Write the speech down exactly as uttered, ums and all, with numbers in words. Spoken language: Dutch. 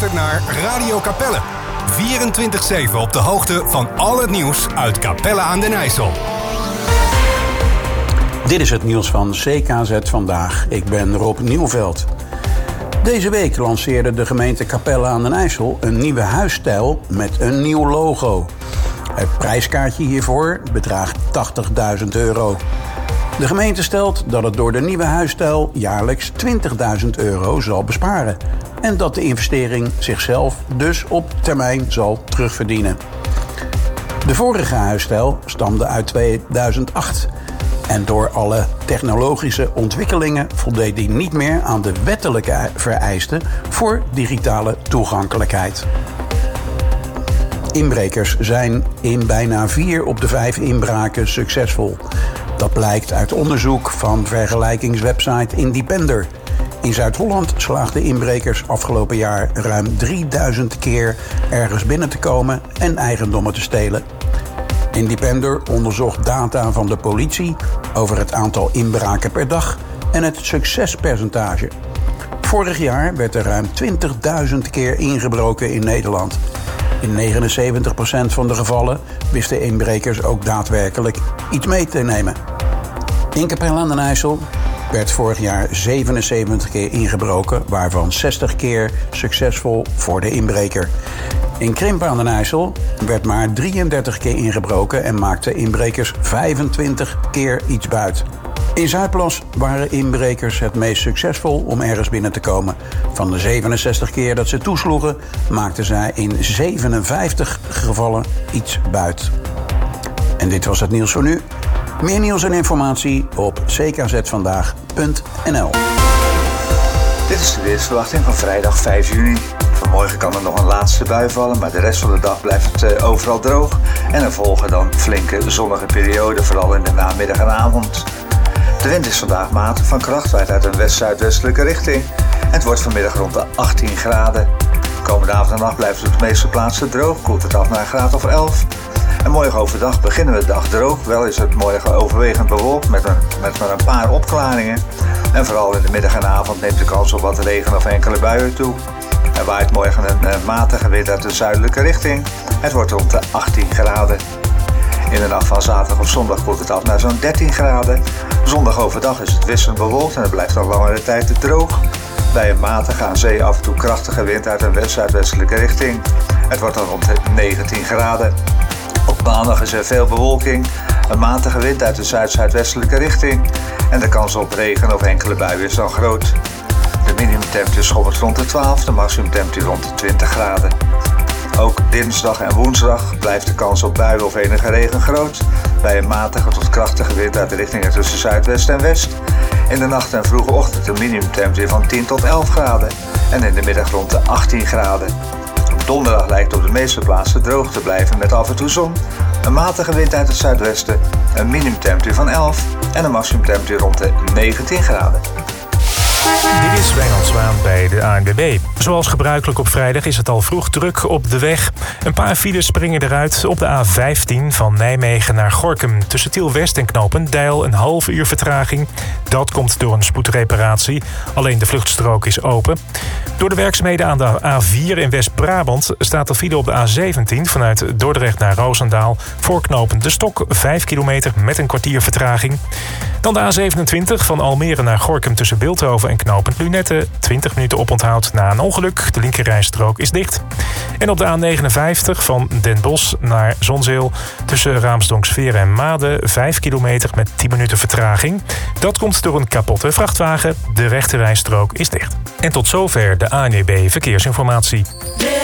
luistert naar Radio Capelle. vierentwintig zeven op de hoogte van al het nieuws uit Capelle aan den IJssel. Dit is het nieuws van C K Z Vandaag. Ik ben Rob Nieuwveld. Deze week lanceerde de gemeente Capelle aan den IJssel een nieuwe huisstijl met een nieuw logo. Het prijskaartje hiervoor bedraagt tachtigduizend euro. De gemeente stelt dat het door de nieuwe huisstijl jaarlijks twintigduizend euro zal besparen. En dat de investering zichzelf dus op termijn zal terugverdienen. De vorige huisstijl stamde uit tweeduizend acht. En door alle technologische ontwikkelingen voldeed die niet meer aan de wettelijke vereisten voor digitale toegankelijkheid. Inbrekers zijn in bijna vier op de vijf inbraken succesvol. Dat blijkt uit onderzoek van vergelijkingswebsite Independer. In Zuid-Holland slaagden inbrekers afgelopen jaar ruim drieduizend keer ergens binnen te komen en eigendommen te stelen. Independer onderzocht data van de politie over het aantal inbraken per dag en het succespercentage. Vorig jaar werd er ruim twintigduizend keer ingebroken in Nederland. In negenenzeventig procent van de gevallen wisten inbrekers ook daadwerkelijk iets mee te nemen. In Capelle aan den IJssel werd vorig jaar zevenenzeventig keer ingebroken, waarvan zestig keer succesvol voor de inbreker. In Krimpen aan den IJssel werd maar drieëndertig keer ingebroken en maakten inbrekers vijfentwintig keer iets buit. In Zuidplas waren inbrekers het meest succesvol om ergens binnen te komen. Van de zevenenzestig keer dat ze toesloegen, maakten zij in zevenenvijftig gevallen iets buit. En dit was het nieuws voor nu. Meer nieuws en informatie op c k z vandaag punt n l. Dit is de weersverwachting van vrijdag vijf juni. Vanmorgen kan er nog een laatste bui vallen, maar de rest van de dag blijft het uh, overal droog. En er volgen dan flinke zonnige perioden, vooral in de namiddag en avond. De wind is vandaag matig van kracht, waait uit een west-zuidwestelijke richting. En het wordt vanmiddag rond de achttien graden. Komende avond en nacht blijft het op de meeste plaatsen droog, koelt het af naar een graad of elf. En morgen overdag beginnen we de dag droog. Wel is het morgen overwegend bewolkt met, een, met maar een paar opklaringen. En vooral in de middag en avond neemt de kans op wat regen of enkele buien toe. Er waait morgen een, een matige wind uit de zuidelijke richting. Het wordt rond de achttien graden. In de nacht van zaterdag of zondag koelt het af naar zo'n dertien graden. Zondag overdag is het wisselend bewolkt en het blijft al langere tijd droog. Bij een matige aan zee af en toe krachtige wind uit een west-zuidwestelijke richting. Het wordt dan rond de negentien graden. Op maandag is er veel bewolking, een matige wind uit de zuid-zuidwestelijke richting en de kans op regen of enkele buien is dan groot. De minimumtemperatuur schommelt rond de twaalf, de maximumtemperatuur rond de twintig graden. Ook dinsdag en woensdag blijft de kans op buien of enige regen groot, bij een matige tot krachtige wind uit de richtingen tussen zuidwest en west. In de nacht en vroege ochtend een minimumtemperatuur van tien tot elf graden en in de middag rond de achttien graden. Donderdag lijkt op de meeste plaatsen droog te blijven met af en toe zon. Een matige wind uit het zuidwesten, een minimumtemperatuur van elf en een maximumtemperatuur rond de negentien graden. Dit is Wijnand Zwaan bij de A N W B. Zoals gebruikelijk op vrijdag is het al vroeg druk op de weg. Een paar files springen eruit op de A vijftien van Nijmegen naar Gorinchem. Tussen Tiel West en Knopendijl een half uur vertraging. Dat komt door een spoedreparatie. Alleen de vluchtstrook is open. Door de werkzaamheden aan de A vier in West-Brabant staat er file op de A zeventien vanuit Dordrecht naar Roosendaal. Voor Knopend de Stok, vijf kilometer met een kwartier vertraging. Dan de A zevenentwintig van Almere naar Gorinchem tussen Bilthoven en Knopend Lunette. twintig minuten oponthoud na een ongeluk. De linkerrijstrook is dicht. En op de A negenenvijftig van Den Bosch naar Zonzeel tussen Raamsdonksveer en Maden. vijf kilometer met tien minuten vertraging. Dat komt door een kapotte vrachtwagen. De rechterrijstrook is dicht. En tot zover de A N W B Verkeersinformatie.